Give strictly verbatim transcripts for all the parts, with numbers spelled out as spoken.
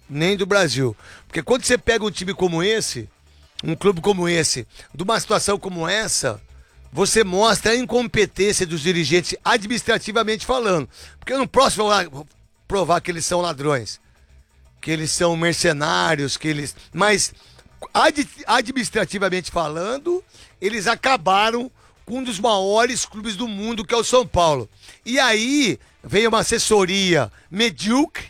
nem do Brasil. Porque quando você pega um time como esse, um clube como esse, de uma situação como essa, você mostra a incompetência dos dirigentes administrativamente falando. Porque eu não posso provar que eles são ladrões, que eles são mercenários, que eles... Mas, ad, administrativamente falando, eles acabaram com um dos maiores clubes do mundo, que é o São Paulo. E aí, veio uma assessoria medíocre,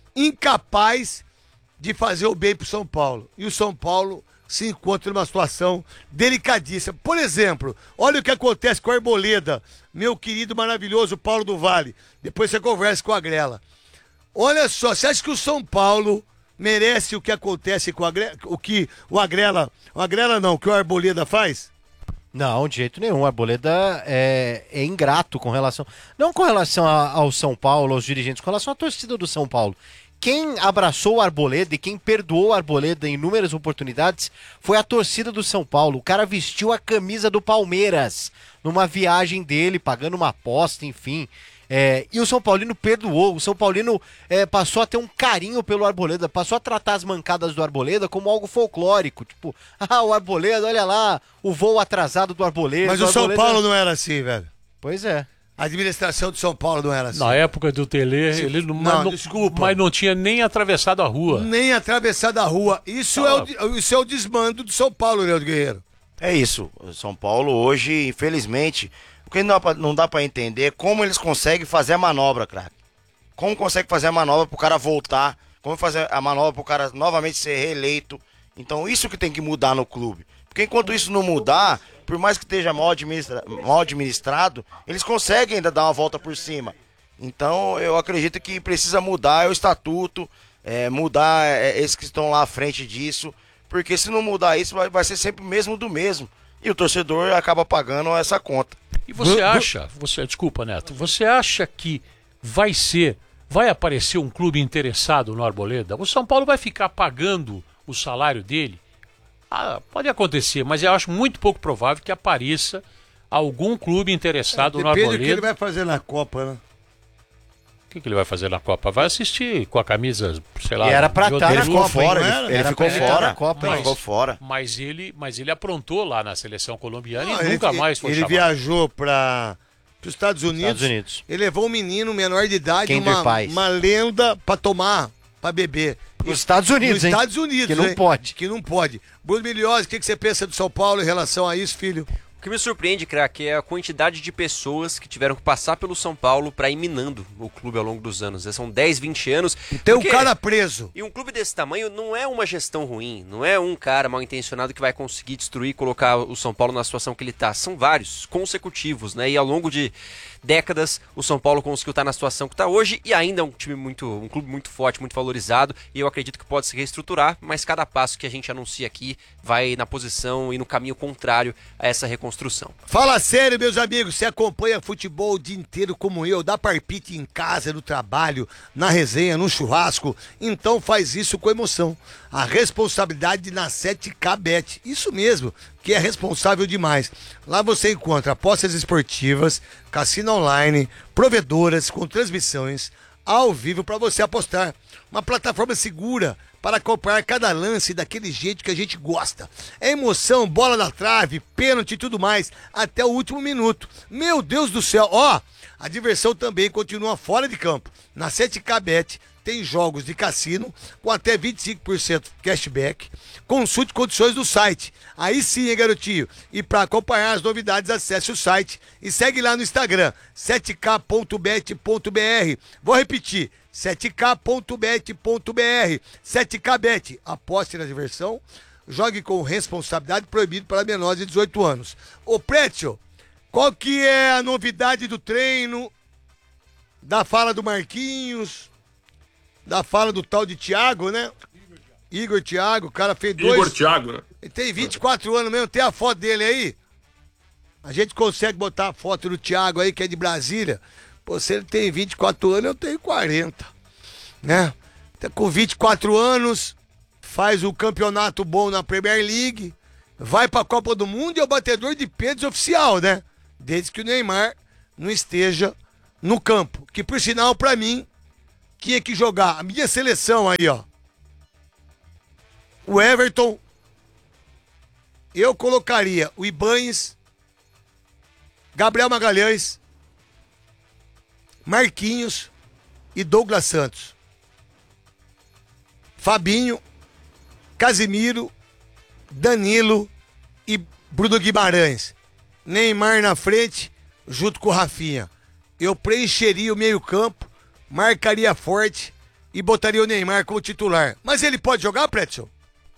incapaz de fazer o bem pro São Paulo. E o São Paulo se encontra numa situação delicadíssima. Por exemplo, olha o que acontece com a Arboleda, meu querido maravilhoso Paulo do Vale. Depois você conversa com a Grela. Olha só, você acha que o São Paulo merece o que acontece com a Grela, o que o Agrela, o Agrela não, o que o Arboleda faz? Não, de jeito nenhum. O Arboleda é, é ingrato com relação... Não com relação a, ao São Paulo, aos dirigentes, com relação à torcida do São Paulo. Quem abraçou o Arboleda e quem perdoou o Arboleda em inúmeras oportunidades foi a torcida do São Paulo. O cara vestiu a camisa do Palmeiras numa viagem dele, pagando uma aposta, enfim. É, e o São Paulino perdoou. O São Paulino é, passou a ter um carinho pelo Arboleda, passou a tratar as mancadas do Arboleda como algo folclórico. Tipo, ah, o Arboleda, olha lá, o voo atrasado do Arboleda. Mas o, o São Arboleda... Paulo não era assim, velho. Pois é. A administração de São Paulo não era assim. Na época do Tele, ele não, não, não, desculpa. Mas não tinha nem atravessado a rua. Nem atravessado a rua. Isso, ah. é, o, isso é o desmando de São Paulo, Leandro Guerreiro. É isso. São Paulo hoje, infelizmente, o que não dá pra, não dá pra entender é como eles conseguem fazer a manobra, craque. Como consegue fazer a manobra pro cara voltar, como fazer a manobra pro cara novamente ser reeleito. Então isso que tem que mudar no clube. Porque enquanto isso não mudar, por mais que esteja mal, administra, mal administrado, eles conseguem ainda dar uma volta por cima. Então eu acredito que precisa mudar é o estatuto, é, mudar é, esses que estão lá à frente disso, porque se não mudar isso vai, vai ser sempre o mesmo do mesmo. E o torcedor acaba pagando essa conta. E você acha, você, desculpa Neto, você acha que vai ser, vai aparecer um clube interessado no Arboleda? O São Paulo vai ficar pagando o salário dele? Ah, pode acontecer, mas eu acho muito pouco provável que apareça algum clube interessado é, no Arboleda. Depende do que ele vai fazer na Copa, né? O que, que ele vai fazer na Copa? Vai assistir com a camisa, sei lá... E era pra estar ele na ficou Copa, fora, hein? ele, ele era ficou fora. Na Copa, ele ficou fora. Mas ele, mas ele aprontou lá na seleção colombiana Não, e ele, nunca mais foi Ele chamado. viajou para os Estados Unidos, Estados Unidos. Ele levou um menino menor de idade, Kinder uma, Paz. uma lenda pra tomar, pra beber. Nos Estados Unidos, Nos hein? Estados Unidos, Que não hein? pode. Que não pode. Bruno Milhiosi, o que, que você pensa do São Paulo em relação a isso, filho? O que me surpreende, craque, é a quantidade de pessoas que tiveram que passar pelo São Paulo para ir minando o clube ao longo dos anos. São dez, vinte anos. E tem um porque... cara preso. E um clube desse tamanho não é uma gestão ruim, não é um cara mal intencionado que vai conseguir destruir e colocar o São Paulo na situação que ele está. São vários, consecutivos, né? E ao longo de décadas, o São Paulo conseguiu estar na situação que está hoje e ainda é um time muito, um clube muito forte, muito valorizado, e eu acredito que pode se reestruturar, mas cada passo que a gente anuncia aqui vai na posição e no caminho contrário a essa reconstrução. Fala sério, meus amigos, você acompanha futebol o dia inteiro como eu, dá palpite em casa, no trabalho, na resenha, no churrasco, então faz isso com emoção. A responsabilidade na sete K Bet, isso mesmo, que é responsável demais. Lá você encontra apostas esportivas, cassino online, provedoras com transmissões ao vivo para você apostar. Uma plataforma segura para acompanhar cada lance daquele jeito que a gente gosta. É emoção, bola na trave, pênalti e tudo mais, até o último minuto. Meu Deus do céu, ó, a diversão também continua fora de campo. Na sete K Bet tem jogos de cassino com até vinte e cinco por cento cashback. Consulte condições do site. Aí sim, hein, garotinho? E para acompanhar as novidades, acesse o site e segue lá no Instagram, sete K ponto bet ponto br. Vou repetir, sete K ponto bet ponto br. sete K Bet, aposte na diversão, jogue com responsabilidade, proibido para menores de dezoito anos. Ô, Prétio, qual que é a novidade do treino, da fala do Marquinhos, da fala do tal de Thiago, né? Igor Thiago, o cara fez dois... Igor Thiago, né? Ele tem vinte e quatro anos mesmo, tem a foto dele aí? A gente consegue botar a foto do Thiago aí, que é de Brasília. Pô, se ele tem vinte e quatro anos, eu tenho quarenta, né? Tá com vinte e quatro anos, faz um campeonato bom na Premier League, vai pra Copa do Mundo e é o batedor de pênaltis oficial, né? Desde que o Neymar não esteja no campo. Que, por sinal, pra mim, tinha que jogar a minha seleção aí, ó. o Everton, eu colocaria o Ibanes, Gabriel Magalhães, Marquinhos e Douglas Santos. Fabinho, Casimiro, Danilo e Bruno Guimarães. Neymar na frente, junto com o Rafinha. Eu preencheria o meio-campo, marcaria forte e botaria o Neymar como titular. Mas ele pode jogar, Pretzel?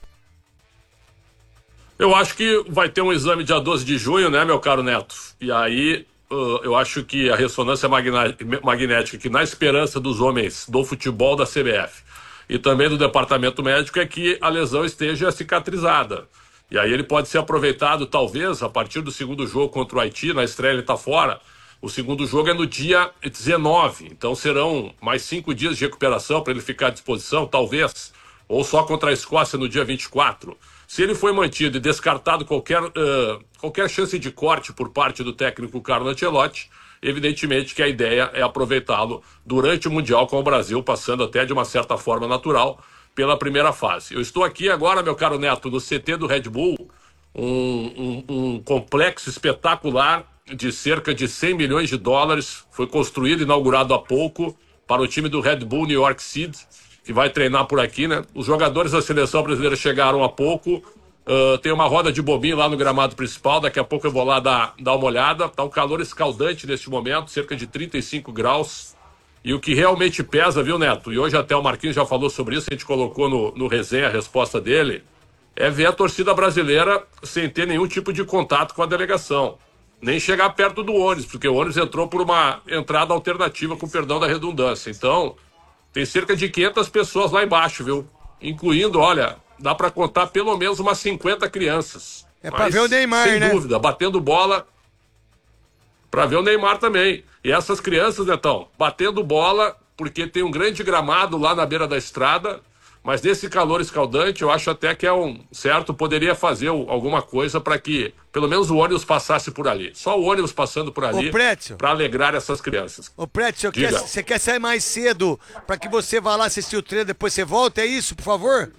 Eu acho que vai ter um exame dia doze de junho, né, meu caro Neto? E aí, uh, eu acho que a ressonância magnética, que na esperança dos homens do futebol da C B F e também do departamento médico, é que a lesão esteja cicatrizada. E aí ele pode ser aproveitado, talvez, a partir do segundo jogo contra o Haiti, na estreia ele está fora. O segundo jogo é no dia dezenove, então serão mais cinco dias de recuperação para ele ficar à disposição, talvez, ou só contra a Escócia no dia vinte e quatro. Se ele foi mantido e descartado qualquer, uh, qualquer chance de corte por parte do técnico Carlo Ancelotti, evidentemente que a ideia é aproveitá-lo durante o Mundial com o Brasil, passando até de uma certa forma natural pela primeira fase. Eu estou aqui agora, meu caro Neto, no C T do Red Bull, um, um, um complexo espetacular de cerca de cem milhões de dólares, foi construído e inaugurado há pouco para o time do Red Bull New York City, que vai treinar por aqui, né? Os jogadores da seleção brasileira chegaram há pouco, uh, tem uma roda de bobinho lá no gramado principal, daqui a pouco eu vou lá dar, dar uma olhada, tá um calor escaldante neste momento, cerca de trinta e cinco graus, e o que realmente pesa, viu, Neto? E hoje até o Marquinhos já falou sobre isso, a gente colocou no, no resenha a resposta dele, é ver a torcida brasileira sem ter nenhum tipo de contato com a delegação. Nem chegar perto do ônibus, porque o ônibus entrou por uma entrada alternativa, com perdão da redundância. Então, tem cerca de quinhentas pessoas lá embaixo, viu? Incluindo, olha, dá pra contar pelo menos umas cinquenta crianças. É pra ver o Neymar, sem né? Sem dúvida, batendo bola pra ver o Neymar também. E essas crianças, Netão, batendo bola, porque tem um grande gramado lá na beira da estrada, mas nesse calor escaldante, eu acho até que é um certo, poderia fazer alguma coisa para que pelo menos o ônibus passasse por ali. Só o ônibus passando por ali para alegrar essas crianças. Ô, Pretzel, quer, você quer sair mais cedo para que você vá lá assistir o treino, depois você volta? É isso, por favor?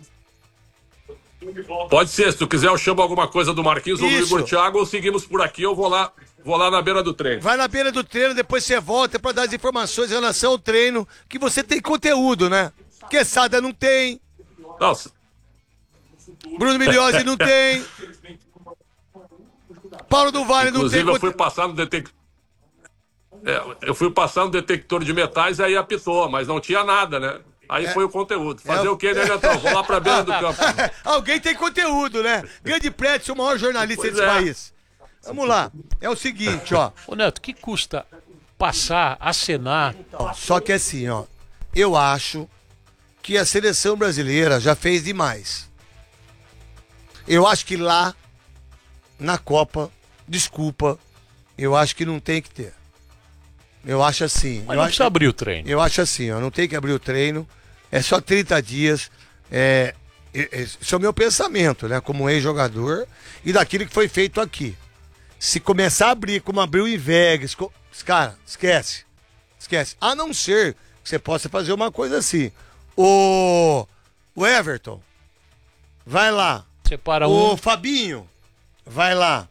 Pode ser, se tu quiser eu chamo alguma coisa do Marquinhos ou do Igor Thiago, ou seguimos por aqui, eu vou lá, vou lá na beira do treino. Vai na beira do treino, depois você volta para dar as informações em relação ao treino, que você tem conteúdo, né? Quesada não tem. Nossa. Bruno Milhozzi não tem. Paulo do Vale não tem. Inclusive, eu fui passar no detector. É, eu fui passar no detector de metais e aí apitou, mas não tinha nada, né? Aí é, foi o conteúdo. Fazer é, o quê, né, Netão? Vou lá pra beira do campo. Alguém tem conteúdo, né? Grande Pretzel, o maior jornalista pois desse é. país. Vamos lá. É o seguinte, ó. Ô, Neto, o que custa passar, acenar? Então, só que assim, ó. Eu acho que a seleção brasileira já fez demais. Eu acho que lá, na Copa, desculpa, eu acho que não tem que ter. Eu acho assim. Mas eu não acho, precisa abrir o treino. Eu acho assim, ó, não tem que abrir o treino, é só trinta dias, é, esse é o meu pensamento, né, como ex-jogador e daquilo que foi feito aqui. Se começar a abrir como abriu em Vegas, cara, esquece, esquece. A não ser que você possa fazer uma coisa assim. O, o Everton, vai lá. Separa o um. Fabinho, vai lá.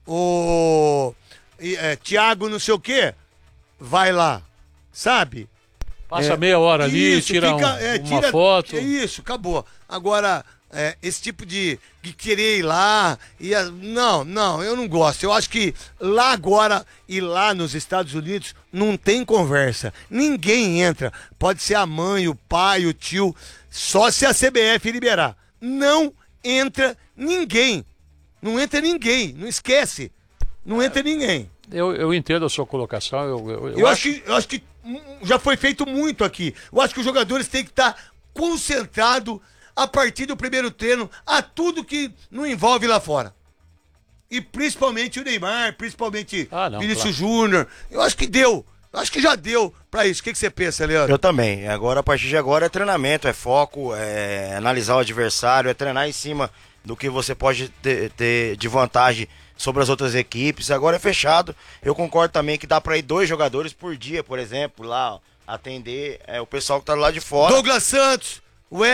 O é, Thiago não sei o quê, vai lá. Sabe? Passa é, meia hora ali, isso, tira, fica, um, é, uma tira foto. É isso, acabou. Agora, é, esse tipo de, de querer ir lá, e a, não, não, eu não gosto. Eu acho que lá agora e lá nos Estados Unidos não tem conversa. Ninguém entra. Pode ser a mãe, o pai, o tio, só se a C B F liberar. Não entra ninguém. Não entra ninguém. Não esquece. Não entra ninguém. Eu, eu entendo a sua colocação. Eu, eu, eu, eu, acho... acho que, eu acho que já foi feito muito aqui. Eu acho que os jogadores têm que estar concentrados a partir do primeiro treino a tudo que não envolve lá fora. E principalmente o Neymar, principalmente ah, não, Vinícius claro. Júnior. Eu acho que deu. Eu acho que já deu pra isso. O que, que você pensa, Leandro? Eu também. Agora, a partir de agora, é treinamento, é foco, é analisar o adversário, é treinar em cima do que você pode ter, ter de vantagem sobre as outras equipes. Agora é fechado. Eu concordo também que dá pra ir dois jogadores por dia, por exemplo, lá, ó, atender é, o pessoal que tá lá de fora. Douglas Santos,